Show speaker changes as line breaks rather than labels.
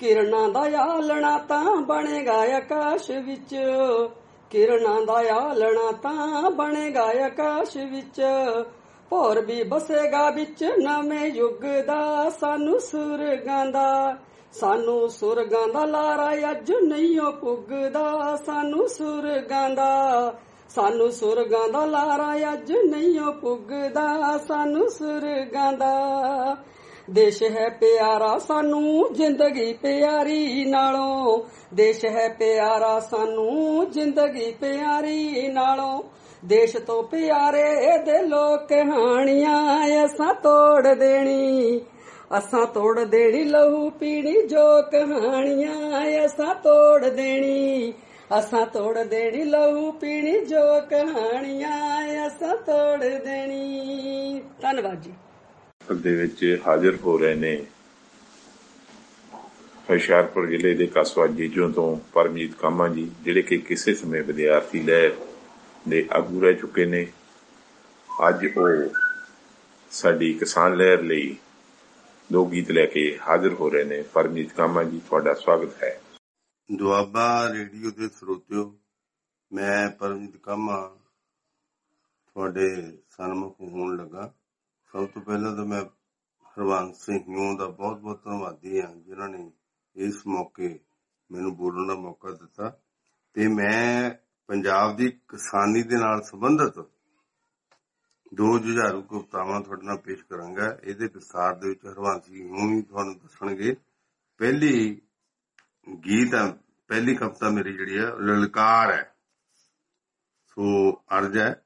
ਕਿਰਨਾਂ ਦਾ ਆਲਣਾ ਤਾਂ ਬਣੇਗਾ ਆਕਾਸ਼ ਵਿੱਚ, ਕਿਰਨਾਂ ਦਾ ਆਲਣਾ ਤਾਂ ਬਣੇਗਾ ਆਕਾਸ਼ ਵਿੱਚ। ਭੌਰ ਵੀ ਬਸੇਗਾ ਵਿੱਚ ਨਵੇਂ ਯੁੱਗ ਦਾ, ਸਾਨੂੰ ਸੁਰਗਾਂ ਦਾ, ਸਾਨੂੰ ਸੁਰਗਾਂ ਦਾ ਲਾਰਾ ਅੱਜ ਨਹੀਂਓ ਪੁੱਗਦਾ, ਸਾਨੂੰ ਸੁਰਗਾਂ ਦਾ, ਸਾਨੂੰ ਸੁਰਗਾਂ ਦਾ ਲਾਰਾ ਅੱਜ ਨਹੀਂਓ ਪੁੱਗਦਾ, ਸਾਨੂੰ ਸੁਰਗਾਂ ਦਾ। ਦੇਸ਼ ਹੈ ਪਿਆਰਾ ਸਾਨੂੰ ਜ਼ਿੰਦਗੀ ਪਿਆਰੀ ਨਾਲੋਂ, ਦੇਸ਼ ਹੈ ਪਿਆਰਾ ਸਾਨੂੰ ਜ਼ਿੰਦਗੀ ਪਿਆਰੀ ਨਾਲੋਂ। ਦੇਸ਼ ਤੋਂ ਪਿਆਰੇ ਦੇ ਲੋਕ ਕਹਾਣੀਆਂ ਅਸਾਂ ਤੋੜ ਦੇਣੀ, ਅਸਾਂ ਤੋੜ ਦੇਣੀ ਲਹੂ ਪੀਣੀ ਜੋ ਕਹਾਣੀਆਂ ਅਸਾਂ ਤੋੜ ਦੇਣੀ, ਅਸਾਂ ਤੋੜ ਦੇਣੀ ਲਹੂ ਪੀਣੀ ਜੋ ਕਹਾਣੀਆਂ ਅਸਾਂ ਤੋੜ ਦੇਣੀ। ਧੰਨਵਾਦ ਜੀ।
ਦੇ ਵਿੱਚ ਹਾਜ਼ਰ ਹੋ ਰਹੇ ਨੇ ਹੁਸ਼ਿਆਰਪੁਰ ਜ਼ਿਲ੍ਹੇ ਦੇ ਕਸਬਾ ਜੀਜੋਂ ਤੋਂ ਪਰਮਜੀਤ ਕਾਮਾ ਜੀ, ਜਿਹੜੇ ਕਿ ਕਿਸੇ ਸਮੇਂ ਵਿਦਿਆਰਥੀ ਲਹਿਰ ਦੇ ਆਗੂ ਰਹਿ ਚੁੱਕੇ ਨੇ। ਅੱਜ ਉਹ ਸਾਡੀ ਕਿਸਾਨ ਲਹਿਰ ਲਈ ਦੋ ਗੀਤ ਲੈ ਕੇ ਹਾਜ਼ਰ ਹੋ ਰਹੇ ਨੇ। ਪਰਮਜੀਤ ਕਾਮਾ ਜੀ, ਤੁਹਾਡਾ ਸਵਾਗਤ ਹੈ।
ਦੁਆਬਾ ਰੇਡੀਓ ਦੇ ਸਰੋਤਿਓ, ਮੈਂ ਪਰਮਜੀਤ ਕਾਮਾ ਤੁਹਾਡੇ ਸਨਮੁਖ ਹੋਣ ਲੱਗਾ। ਸਭ ਤੋਂ ਪਹਿਲਾਂ ਤਾਂ ਮੈਂ ਹਰਵੰਸ ਸਿੰਘ ਹਿਊਂ ਦਾ ਬਹੁਤ ਬਹੁਤ ਧੰਨਵਾਦੀ ਹਾਂ, ਜਿਨ੍ਹਾਂ ਨੇ ਇਸ ਮੌਕੇ ਮੈਨੂੰ ਬੋਲਣ ਦਾ ਮੌਕਾ ਦਿੱਤਾ। ਤੇ ਮੈਂ ਪੰਜਾਬ ਦੀ ਕਿਸਾਨੀ ਦੇ ਨਾਲ ਸੰਬੰਧਿਤ ਦੋ ਜੁਝਾਰੂ ਕਵਿਤਾਵਾਂ ਤੁਹਾਡੇ ਨਾਲ ਪੇਸ਼ ਕਰਾਂਗਾ। ਇਹਦੇ ਵਿਸਥਾਰ ਦੇ ਵਿੱਚ ਹਰਵੰਸ ਹਿਊਂ ਹੀ ਤੁਹਾਨੂੰ ਦੱਸਣਗੇ। ਪਹਿਲੀ ਕਵਿਤਾ ਮੇਰੀ ਜਿਹੜੀ ਹੈ ਲਲਕਾਰ ਹੈ। ਸੋ ਅਰਜ਼ ਹੈ,